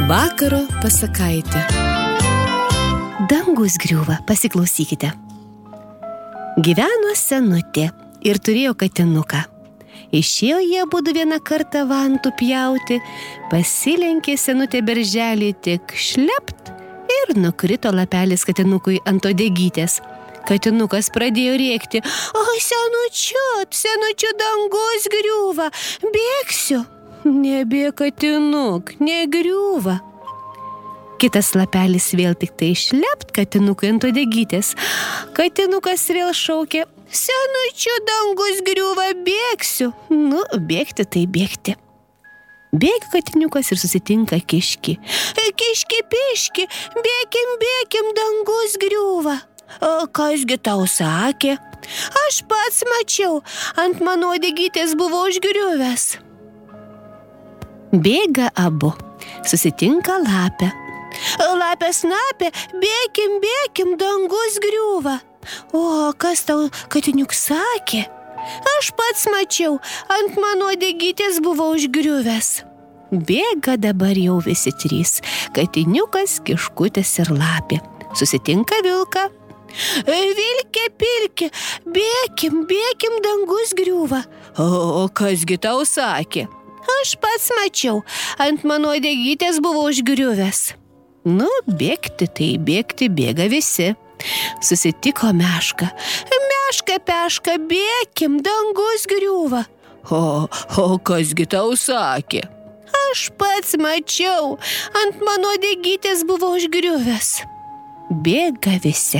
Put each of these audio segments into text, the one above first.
Vakaro pasakaitė. Dangus griūva, pasiklausykite. Gyveno senutė ir turėjo katinuką. Išėjo jie abudu vieną kartą vantų pjauti, pasilenkė senutė berželį, tik šlept ir nukrito lapelis katinukui ant uodegytės. Katinukas pradėjo rėkti: "O, senučiu, dangus griūva, bėgsiu." "Nebėk, katinuk, negriūva." Kitas lapelis vėl tik tai šlept katinukui ant uodegytės. Katinukas vėl šaukė: "Senučiu, dangus griūva, bėgsiu." "Nu, bėgti tai bėgti." Bėga katiniukas ir susitinka kiškį. "Kiški, piški, bėkim, dangus griūva." "O kasgi tau sakė?" "Aš pats mačiau, ant mano uodegytės buvo užgriuvęs." Bėga abu, susitinka lapę. "Lapė snapė, bėkim, dangus griūva." "O kas tau, katiniuk, sakė?" "Aš pats mačiau, ant mano uodegytės buvo užgriuvęs." Bėga dabar jau visi trys: katiniukas, kiškutis ir lapė. Susitinka vilką. "Vilke, pilke, bėkim, dangus griūva." "O kasgi tau sakė?" "Aš pats mačiau, ant mano uodegytės buvo užgriuvęs." Nu, bėgti tai bėgti, bėga visi. Susitiko meška. "Meška, peška, bėkim, dangus griūva." O kasgi tau sakė?" "Aš pats mačiau, ant mano uodegytės buvo užgriuvęs." Bėga visi.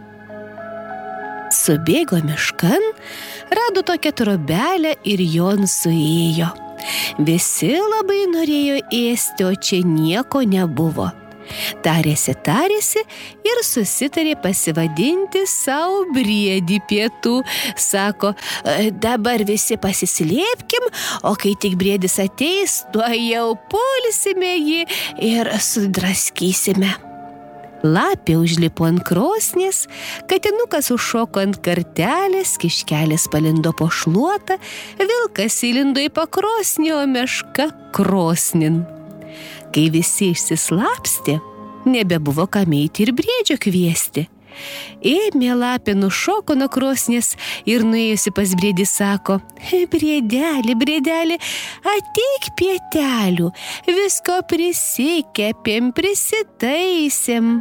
Subėgo miškan, rado tokią trobelę ir jon suėjo. Visi labai norėjo ėsti, o čia nieko nebuvo. Tarėsi ir susitarė pasivadinti sau briedį pietų. Sako: "Dabar visi pasislėpkim, o kai tik briedis ateis, tuojau pulsime jį ir sudraskysime." Lapė užlipo ant krosnies, katinukas užšoko ant kartelės, kiškelis palindo po šluotą, vilkas įlindo į pakrosnį, o meška krosnin. Kai visi išsislapstė, nebebuvo kam eiti ir briedžio kviesti. Ėmė lapė, nušoko nuo krosnies ir nuėjusi pas briedį sako: Briedeli, ateik pietelių, visko prisikepėm, prisitaisėm."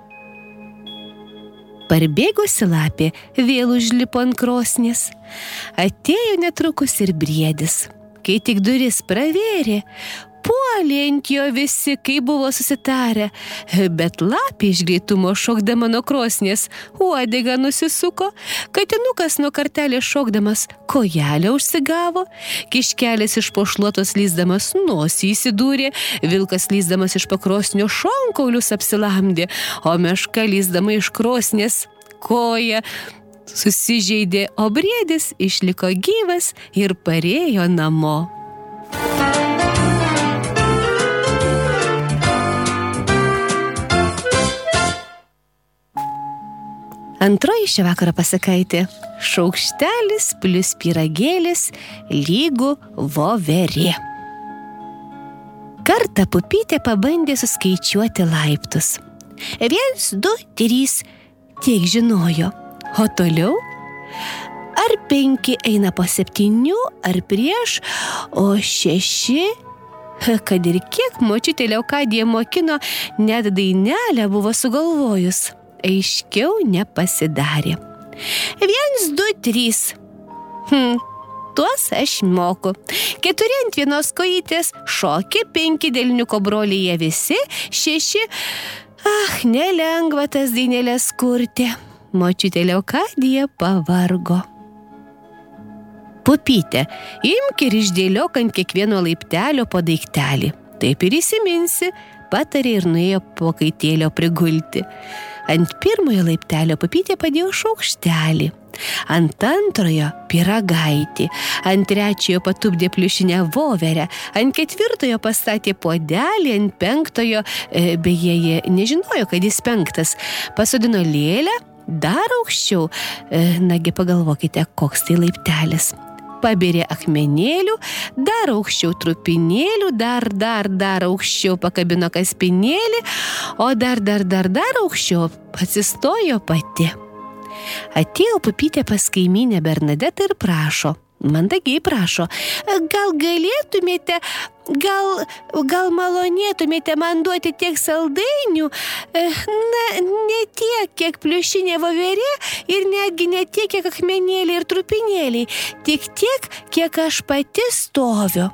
Parbėgusi lapė vėl užlipo ant krosnies. Atėjo netrukus ir briedis. Kai tik duris pravėrė, puolė ant jo visi, kai buvo susitarę, bet lapė iš greitumo šokdama nuo krosnies uodegą nusisuko, katinukas nuo kartelės šokdamas kojelę užsigavo, kiškelis iš po šluotos lįsdamas nosį įsidūrė, vilkas lįsdamas iš pakrosnio šonkaulius apsilamdė, o meška lįsdama iš krosnies koją susižeidė, o briedis išliko gyvas ir parėjo namo. Antroji šio vakaro pasakaitė: šaukštelis plius pyragėlis lygu voverė. Kartą pupytė pabandė suskaičiuoti laiptus. 1, 2, 3, tiek žinojo. O toliau? Ar 5 eina po 7, ar prieš, o 6? Kad ir kiek močiutė Leokadija mokino, net dainelę buvo sugalvojus. Aiškiau nepasidarė. 1, 2, 3. Tuos aš moku. 4 ant vienos kojytės šoki, 5 delniuko broliai jie visi, 6. Nelengva tas dainelės kurti. Močiutė Leokadija pavargo. Pupyte, imk ir išdėliok ant kiekvieno laiptelio po daiktelį. Taip ir įsiminsi, patarė ir nuėjo po kaitėlio prigulti. Ant pirmojo laiptelio pupytė padėjo šaukštelį, ant antrojo pyragaitį, ant trečiojo patupdė pliušinę voverę, ant ketvirtojo pastatė puodelį, ant penktojo, beje, jie nežinojo, kad jis 5, pasodino lėlę, dar aukščiau, nagi pagalvokite, koks tai laiptelis. pabėrė akmenėlių, dar aukščiau trupinėlių, dar aukščiau pakabino kaspinėlį, o dar aukščiau atsistojo pati. Atėjo pupytė pas kaimynę Bernadetą ir prašo, mandagiai prašo, gal galėtumėte, gal malonėtumėte man duoti tiek saldainių, ne tiek, kiek pliušinė voverė ir netgi ne tiek, kiek akmenėliai ir trupinėliai, tik tiek, kiek aš pati stoviu.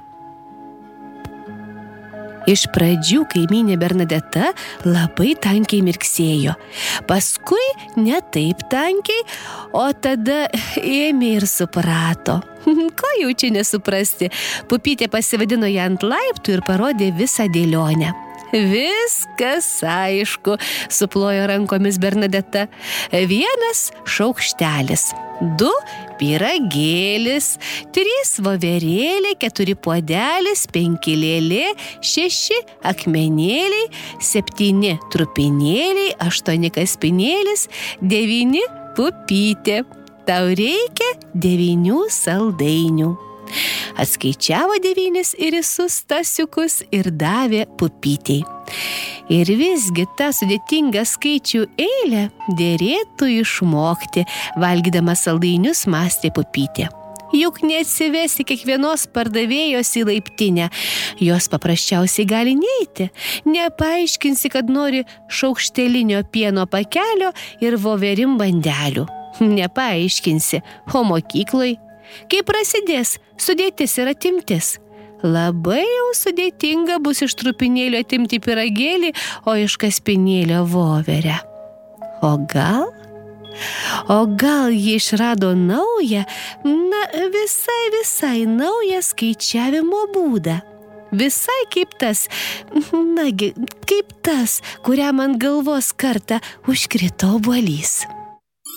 Iš pradžių kaimynė Bernadeta labai tankiai mirksėjo, paskui ne taip tankiai, o tada ėmė ir suprato. Ko jau čia nesuprasti, pupytė pasivadino ją ant laiptų ir parodė visą dėlionę. Viskas aišku, suplojo rankomis Bernadeta. 1 šaukštelis, 2 pyragėlis, 3 voverėlė, 4 puodelis, 5 lėlė, 6 akmenėliai, 7 trupinėliai, 8 kaspinėlis, 9 pupytė. Tau reikia 9 saldainių. Atskaičiavo 9 irisus stasiukus ir davė pupytei. Ir visgi tą sudėtingą skaičių eilę dėrėtų išmokti, valgydama saldainius mąstė pupytė. Juk neatsivesi kiekvienos pardavėjos į laiptinę, jos paprasčiausiai gali neiti. Nepaaiškinsi, kad nori šaukštelinio pieno pakelio ir voverim bandelių. Nepaaiškinsi, o mokykloj, kai prasidės sudėtis ir atimtis. Labai jau sudėtinga bus iš trupinėlio atimti pyragėlį, o iš kaspinėlio voverę. O gal ji išrado naują, visai naują skaičiavimo būdą. Visai kaip tas, kaip tas, kuriam ant galvos kartą užkrito obuolys.